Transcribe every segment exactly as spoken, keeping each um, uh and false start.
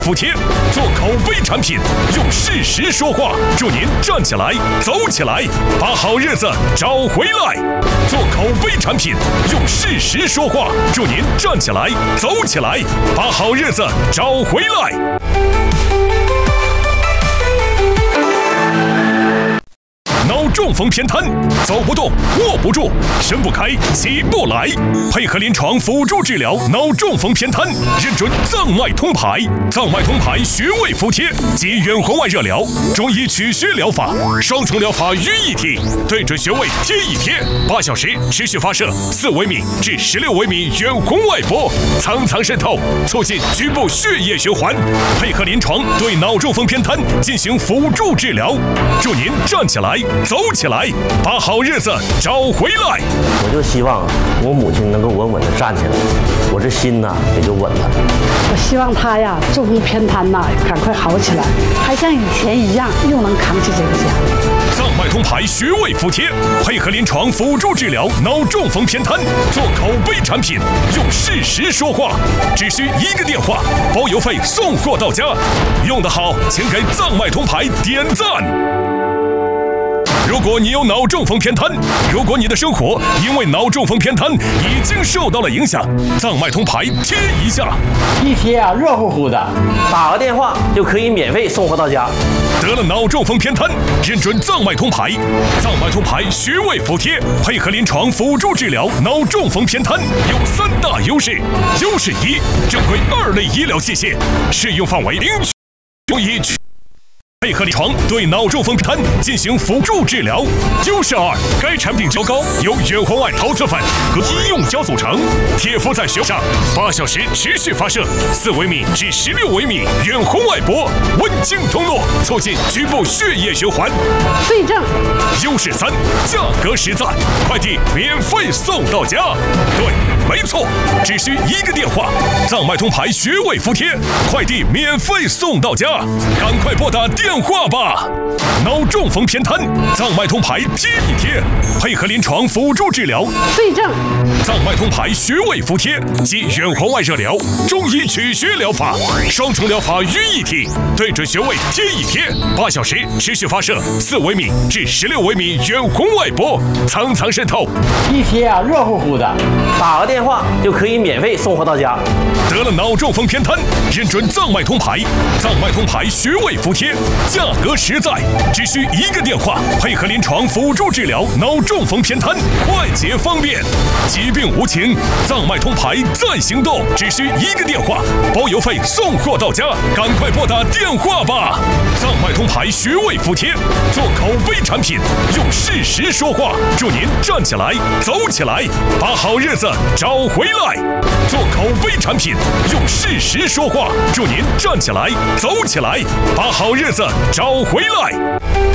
服帖，做口碑产品，用事实说话，祝您站起来，走起来，把好日子找回来。做口碑产品，用事实说话，祝您站起来，走起来，把好日子找回来。脑中风偏瘫，走不动，握不住，伸不开，起不来。配合临床辅助治疗脑中风偏瘫，认准藏脉通排。藏脉通排穴位服帖及远红外热疗，中医取穴疗法，双重疗法于一体，对准穴位贴一贴，八小时持续发射四微米至十六微米远红外波，层层渗透，促进局部血液循环。配合临床对脑中风偏瘫进行辅助治疗，祝您站起来，走起来，把好日子找回来。 我就希望我母亲能够稳稳地站起来，我这心呢也就稳了。 我希望她呀，中风偏瘫呐，赶快好起来，还像以前一样，又能扛起这个家。 藏脉通排穴位服帖，配合临床辅助治疗脑中风偏瘫，做口碑产品，用事实说话，只需一个电话，包邮费送货到家。用得好，请给藏脉通排点赞。如果你有脑中风偏瘫，如果你的生活因为脑中风偏瘫已经受到了影响，藏脉通排贴一下， 一贴啊，热乎乎的，打个电话就可以免费送货到家。 得了脑中风偏瘫，认准藏脉通排。藏脉通排穴位服帖，配合临床辅助治疗脑中风偏瘫，有三大优势。优势一，正规二类医疗器械，适用范围明确，中医配合临床对脑中风偏瘫进行辅助治疗。优势二，该产品较高，由远红外陶瓷粉和医用胶组成，贴敷在穴上，八小时持续发射四微米至十六微米远红外波，温经通络，促进局部血液循环。 对症。 优势三，价格实在，快递免费送到家。对，没错，只需一个电话，藏脉通排穴位服帖，快递免费送到家，赶快拨打电话吧。脑中风偏瘫，藏脉通排贴一贴，配合临床辅助治疗。 对症。 藏脉通排穴位服帖及远红外热疗，中医取穴疗法，双重疗法于一体，对准穴位贴一贴，八小时持续发射四微米至十六微米远红外波，层层渗透， 一贴啊，热乎乎的，打个电话就可以免费送货到家。 得了脑中风偏瘫，认准藏脉通排。藏脉通排穴位服帖，价格实在，只需一个电话，配合临床辅助治疗脑中风偏瘫，快捷方便。疾病无情，藏脉通排在行动，只需一个电话，包邮费送货到家，赶快拨打电话吧。藏脉通排穴位服帖，做口碑产品，用事实说话，祝您站起来，走起来，把好日子找回来。做口碑产品，用事实说话，祝您站起来，走起来，把好日子找回来。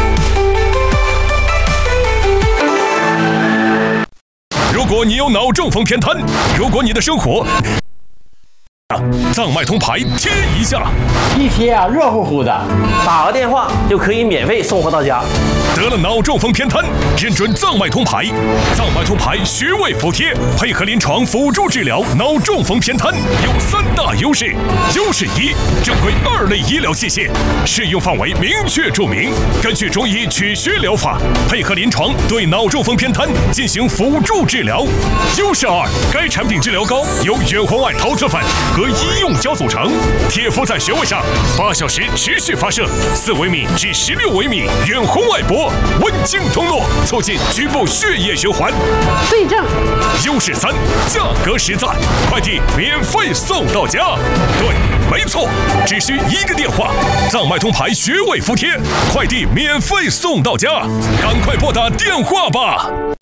如果你有脑中风偏瘫，如果你的生活藏脉通排贴一下， 一贴啊，热乎乎的，打个电话就可以免费送货到家。 得了脑中风偏瘫，认准藏脉通排。藏脉通排穴位服帖，配合临床辅助治疗脑中风偏瘫，有三大优势。优势一，正规二类医疗器械，适用范围明确注明，根据中医取穴疗法，配合临床对脑中风偏瘫进行辅助治疗。优势二，该产品治疗膏由远红外陶瓷粉和医用胶组成，贴敷在穴位上，八小时持续发射四微米至十六微米远红外波，温经通络，促进局部血液循环。 对症。 优势三，价格实在，快递免费送到家。对，没错，只需一个电话，藏脉通排穴位服帖，快递免费送到家，赶快拨打电话吧。